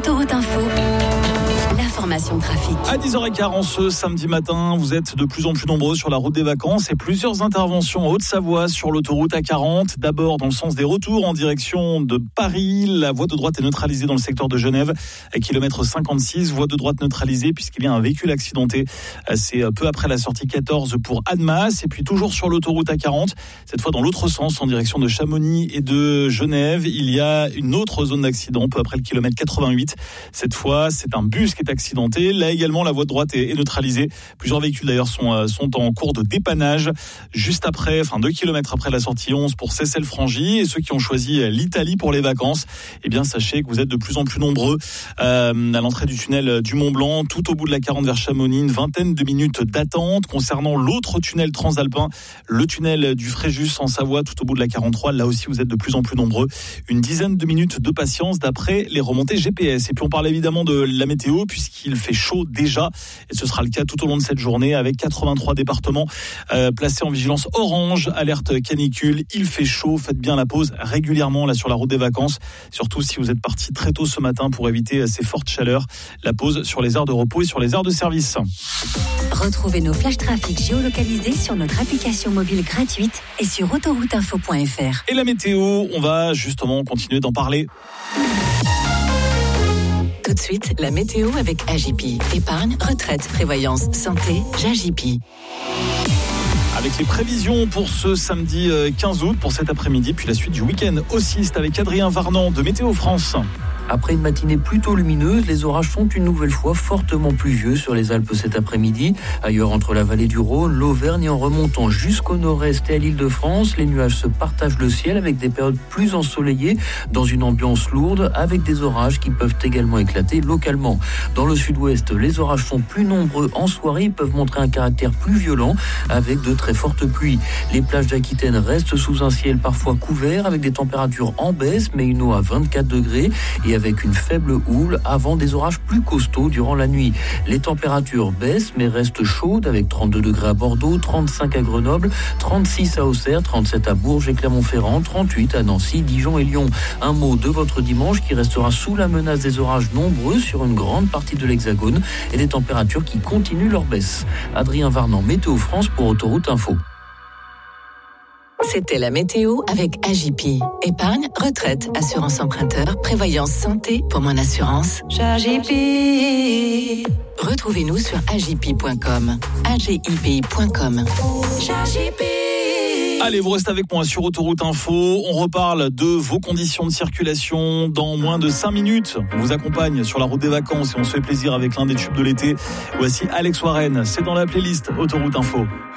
Autoroute Info, l'information trafic. À 10h15 ce samedi matin, vous êtes de plus en plus nombreux sur la route des vacances et plusieurs interventions en Haute-Savoie sur l'autoroute A40. D'abord dans le sens des retours en direction de Paris. La voie de droite est neutralisée dans le secteur de Genève, kilomètre 56. Voie de droite neutralisée puisqu'il y a un véhicule accidenté. C'est peu après la sortie 14 pour Annemasse. Et puis toujours sur l'autoroute A40, cette fois dans l'autre sens en direction de Chamonix et de Genève. Il y a une autre zone d'accident peu après le kilomètre 88. Cette fois, c'est un bus qui est accidenté. Là également, la voie de droite est neutralisée. Plusieurs véhicules d'ailleurs sont en cours de dépannage. Juste après, 2 kilomètres après la sortie 11 pour Seyssel-Frangy. Et ceux qui ont choisi l'Italie pour les vacances, eh bien, sachez que vous êtes de plus en plus nombreux à l'entrée du tunnel du Mont-Blanc, tout au bout de la 40 vers Chamonix. Une vingtaine de minutes d'attente. Concernant l'autre tunnel transalpin, le tunnel du Fréjus en Savoie, tout au bout de la 43. Là aussi, vous êtes de plus en plus nombreux. Une dizaine de minutes de patience d'après les remontées GPS. Et puis on parle évidemment de la météo puisqu'il fait chaud déjà et ce sera le cas tout au long de cette journée avec 83 départements placés en vigilance orange, alerte canicule. Il fait chaud, faites bien la pause régulièrement là sur la route des vacances, surtout si vous êtes parti très tôt ce matin pour éviter ces fortes chaleurs. La pause sur les aires de repos et sur les aires de service. Retrouvez nos flash trafic géolocalisés sur notre application mobile gratuite et sur autorouteinfo.fr. Et la météo, on va justement continuer d'en parler. Tout de suite, la météo avec AJP. Épargne, retraite, prévoyance, santé, j'AJP. Avec les prévisions pour ce samedi 15 août, pour cet après-midi, puis la suite du week-end aussi, c'est avec Adrien Varnant de Météo France. Après une matinée plutôt lumineuse, les orages sont une nouvelle fois fortement pluvieux sur les Alpes cet après-midi. Ailleurs, entre la vallée du Rhône, l'Auvergne et en remontant jusqu'au nord-est et à l'Île-de-France, les nuages se partagent le ciel avec des périodes plus ensoleillées dans une ambiance lourde avec des orages qui peuvent également éclater localement. Dans le sud-ouest, les orages sont plus nombreux en soirée, ils peuvent montrer un caractère plus violent avec de très fortes pluies. Les plages d'Aquitaine restent sous un ciel parfois couvert avec des températures en baisse, mais une eau à 24 degrés et avec une faible houle avant des orages plus costauds durant la nuit. Les températures baissent mais restent chaudes avec 32 degrés à Bordeaux, 35 à Grenoble, 36 à Auxerre, 37 à Bourges et Clermont-Ferrand, 38 à Nancy, Dijon et Lyon. Un mot de votre dimanche qui restera sous la menace des orages nombreux sur une grande partie de l'Hexagone et des températures qui continuent leur baisse. Adrien Varnant, Météo France pour Autoroute Info. C'était la météo avec AJP. Épargne, retraite, assurance emprunteur, prévoyance santé pour mon assurance. AJP. Retrouvez-nous sur ajip.com. AJIPI.com. AJP. Allez, vous restez avec moi sur Autoroute Info. On reparle de vos conditions de circulation dans moins de 5 minutes. On vous accompagne sur la route des vacances et on se fait plaisir avec l'un des tubes de l'été. Voici Alex Warren. C'est dans la playlist Autoroute Info.